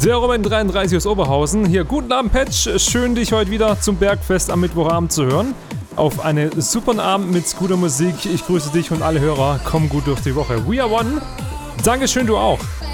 Der Robin 33 aus Oberhausen. Hier, guten Abend, Patch. Schön, dich heute wieder zum Bergfest am Mittwochabend zu hören. Auf einen super Abend mit Scooter-Musik. Ich grüße dich und alle Hörer. Komm gut durch die Woche. We are one. Dankeschön, du auch.